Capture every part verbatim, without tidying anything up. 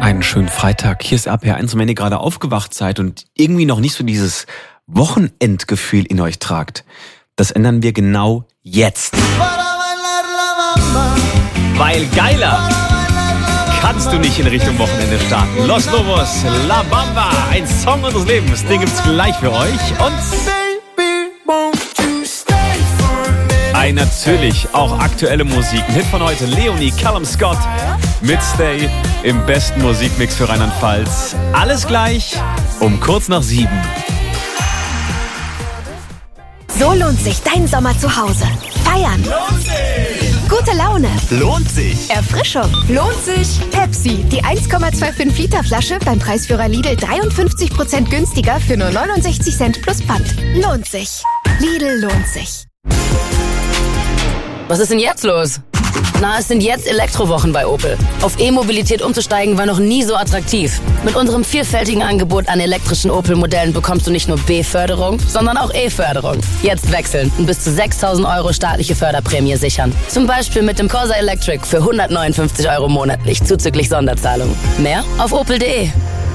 Einen schönen Freitag. Hier ist R P R eins und wenn ihr gerade aufgewacht seid und irgendwie noch nicht so dieses Wochenendgefühl in euch tragt, das ändern wir genau jetzt. Weil geiler kannst du nicht in Richtung Wochenende starten. Los Lobos, La Bamba, ein Song unseres Lebens, den gibt's gleich für euch. Und ein natürlich auch aktuelle Musik. Ein Hit von heute, Leonie, Callum Scott mit Stay im besten Musikmix für Rheinland-Pfalz. Alles gleich um kurz nach sieben. So lohnt sich dein Sommer zu Hause. Feiern. Lohnt sich. Gute Laune. Lohnt sich. Erfrischung. Lohnt sich. Pepsi, die eins Komma fünfundzwanzig Liter Flasche beim Preisführer Lidl dreiundfünfzig Prozent günstiger für nur neunundsechzig Cent plus Pfand. Lohnt sich. Lidl lohnt sich. Was ist denn jetzt los? Na, es sind jetzt Elektrowochen bei Opel. Auf E-Mobilität umzusteigen war noch nie so attraktiv. Mit unserem vielfältigen Angebot an elektrischen Opel-Modellen bekommst du nicht nur B-Förderung, sondern auch E-Förderung. Jetzt wechseln und bis zu sechstausend Euro staatliche Förderprämie sichern. Zum Beispiel mit dem Corsa Electric für hundertneunundfünfzig Euro monatlich zuzüglich Sonderzahlung. Mehr auf opel punkt de.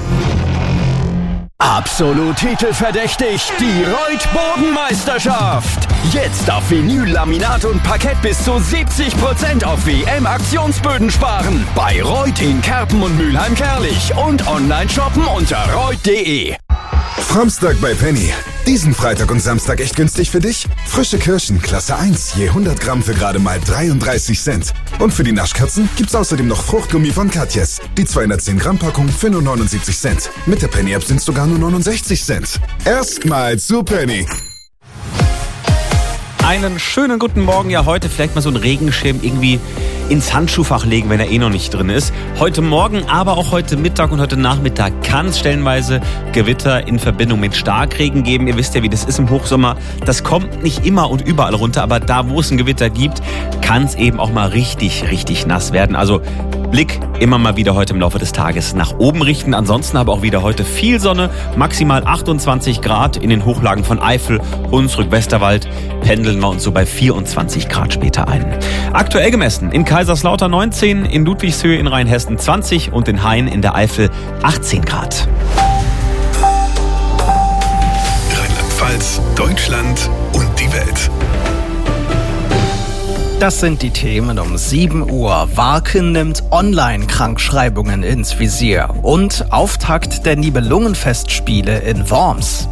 Absolut titelverdächtig, die Reut-Bodenmeisterschaft. Jetzt auf Vinyl, Laminat und Parkett bis zu siebzig Prozent auf W M-Aktionsböden sparen. Bei Reut in Kerpen und Mülheim-Kerlich und online shoppen unter reut punkt de. Framstag bei Penny. Diesen Freitag und Samstag echt günstig für dich? Frische Kirschen, Klasse eins, je hundert Gramm für gerade mal dreiunddreißig Cent. Und für die Naschkatzen gibt's außerdem noch Fruchtgummi von Katjes. Die zweihundertzehn Gramm Packung für nur neunundsiebzig Cent. Mit der Penny-App sind's sogar nur neunundsechzig Cent. Erstmal zu Penny. Einen schönen guten Morgen. Ja, heute vielleicht mal so einen Regenschirm irgendwie ins Handschuhfach legen, wenn er eh noch nicht drin ist. Heute Morgen, aber auch heute Mittag und heute Nachmittag kann es stellenweise Gewitter in Verbindung mit Starkregen geben. Ihr wisst ja, wie das ist im Hochsommer. Das kommt nicht immer und überall runter, aber da, wo es ein Gewitter gibt, kann es eben auch mal richtig, richtig nass werden. Also Blick immer mal wieder heute im Laufe des Tages nach oben richten. Ansonsten aber auch wieder heute viel Sonne, maximal achtundzwanzig Grad in den Hochlagen von Eifel, Hunsrück, Westerwald. Pendeln wir uns so bei vierundzwanzig Grad später ein. Aktuell gemessen in Kaiserslautern neunzehn, in Ludwigshöhe in Rheinhessen zwanzig und in Hain in der Eifel achtzehn Grad. Rheinland-Pfalz, Deutschland und die Welt. Das sind die Themen um sieben Uhr. Warken nimmt Online-Krankschreibungen ins Visier. Und Auftakt der Nibelungenfestspiele in Worms.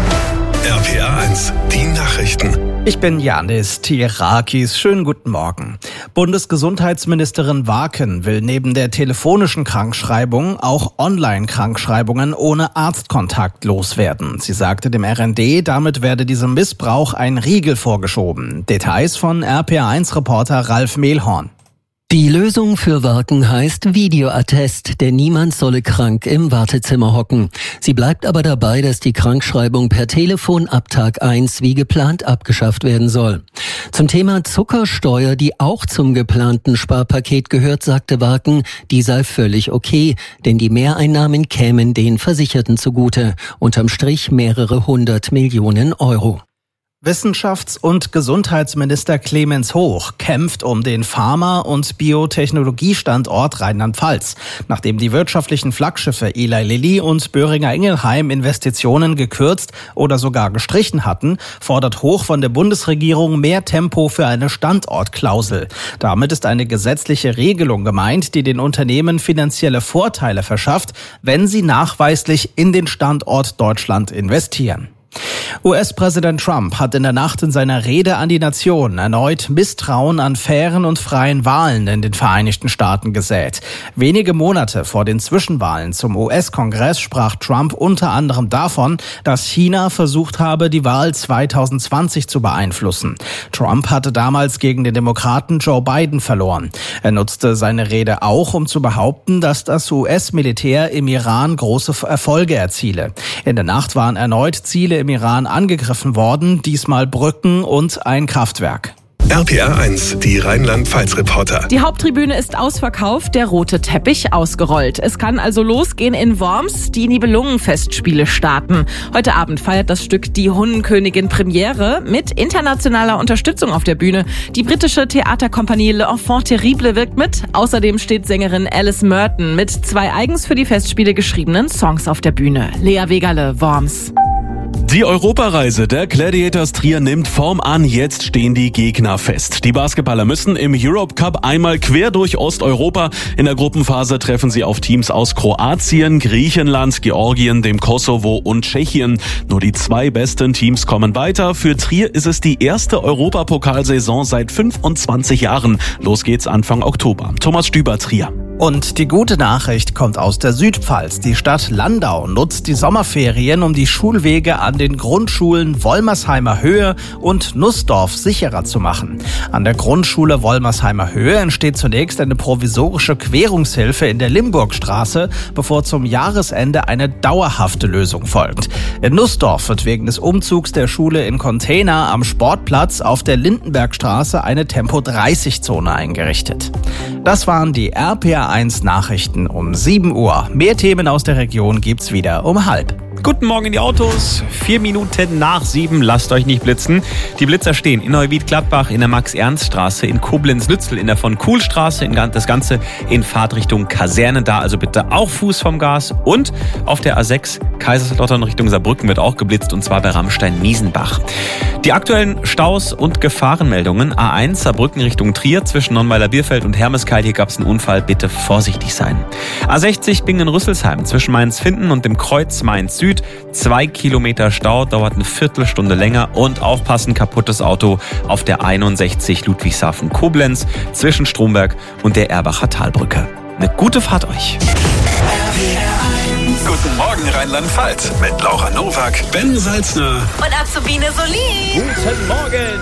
R P R eins, die Nachrichten. Ich bin Janis Tirakis. Schönen guten Morgen. Bundesgesundheitsministerin Warken will neben der telefonischen Krankschreibung auch Online-Krankschreibungen ohne Arztkontakt loswerden. Sie sagte dem R N D, damit werde diesem Missbrauch ein Riegel vorgeschoben. Details von R P R eins Reporter Ralf Mehlhorn. Die Lösung für Warken heißt Videoattest, denn niemand solle krank im Wartezimmer hocken. Sie bleibt aber dabei, dass die Krankschreibung per Telefon ab Tag eins wie geplant abgeschafft werden soll. Zum Thema Zuckersteuer, die auch zum geplanten Sparpaket gehört, sagte Warken, die sei völlig okay, denn die Mehreinnahmen kämen den Versicherten zugute. Unterm Strich mehrere hundert Millionen Euro. Wissenschafts- und Gesundheitsminister Clemens Hoch kämpft um den Pharma- und Biotechnologiestandort Rheinland-Pfalz. Nachdem die wirtschaftlichen Flaggschiffe Eli Lilly und Boehringer Ingelheim Investitionen gekürzt oder sogar gestrichen hatten, fordert Hoch von der Bundesregierung mehr Tempo für eine Standortklausel. Damit ist eine gesetzliche Regelung gemeint, die den Unternehmen finanzielle Vorteile verschafft, wenn sie nachweislich in den Standort Deutschland investieren. U S-Präsident Trump hat in der Nacht in seiner Rede an die Nation erneut Misstrauen an fairen und freien Wahlen in den Vereinigten Staaten gesät. Wenige Monate vor den Zwischenwahlen zum U S-Kongress sprach Trump unter anderem davon, dass China versucht habe, die Wahl zweitausendzwanzig zu beeinflussen. Trump hatte damals gegen den Demokraten Joe Biden verloren. Er nutzte seine Rede auch, um zu behaupten, dass das U S-Militär im Iran große Erfolge erziele. In der Nacht waren erneut Ziele im Iran angegriffen worden, diesmal Brücken und ein Kraftwerk. R P R eins, die Rheinland-Pfalz-Reporter. Die Haupttribüne ist ausverkauft, der rote Teppich ausgerollt. Es kann also losgehen in Worms, die Nibelungenfestspiele starten. Heute Abend feiert das Stück Die Hundenkönigin Premiere mit internationaler Unterstützung auf der Bühne. Die britische Theaterkompanie Le Enfant Terrible wirkt mit. Außerdem steht Sängerin Alice Merton mit zwei eigens für die Festspiele geschriebenen Songs auf der Bühne. Lea Wegerle, Worms. Die Europareise der Gladiators Trier nimmt Form an, jetzt stehen die Gegner fest. Die Basketballer müssen im Europe Cup einmal quer durch Osteuropa. In der Gruppenphase treffen sie auf Teams aus Kroatien, Griechenland, Georgien, dem Kosovo und Tschechien. Nur die zwei besten Teams kommen weiter. Für Trier ist es die erste Europapokalsaison seit fünfundzwanzig Jahren. Los geht's Anfang Oktober. Thomas Stüber, Trier. Und die gute Nachricht kommt aus der Südpfalz. Die Stadt Landau nutzt die Sommerferien, um die Schulwege an den Grundschulen Wollmersheimer Höhe und Nussdorf sicherer zu machen. An der Grundschule Wollmersheimer Höhe entsteht zunächst eine provisorische Querungshilfe in der Limburgstraße, bevor zum Jahresende eine dauerhafte Lösung folgt. In Nussdorf wird wegen des Umzugs der Schule in Container am Sportplatz auf der Lindenbergstraße eine Tempo dreißig Zone eingerichtet. Das waren die R P R eins Nachrichten um sieben Uhr. Mehr Themen aus der Region gibt's wieder um halb. Guten Morgen in die Autos. Vier Minuten nach sieben. Lasst euch nicht blitzen. Die Blitzer stehen in Neuwied-Gladbach, in der Max-Ernst-Straße, in Koblenz-Lützel, in der von-Kuhl-Straße, in das Ganze in Fahrtrichtung Kaserne. Da also bitte auch Fuß vom Gas. Und auf der A sechs Kaiserslautern Richtung Saarbrücken wird auch geblitzt, und zwar bei Rammstein-Miesenbach. Die aktuellen Staus und Gefahrenmeldungen. A eins Saarbrücken Richtung Trier zwischen Nonnweiler-Bierfeld und Hermeskeil. Hier gab es einen Unfall. Bitte vorsichtig sein. A sechzig Bingen-Rüsselsheim zwischen Mainz-Finden und dem Kreuz Mainz-Süd. Zwei Kilometer Stau, dauert eine Viertelstunde länger, und aufpassen, kaputtes Auto auf der einundsechzig Ludwigshafen-Koblenz zwischen Stromberg und der Erbacher Talbrücke. Eine gute Fahrt euch. Guten Morgen Rheinland-Pfalz mit Laura Nowak, Ben Salzner Und Azubine Solin. Guten Morgen.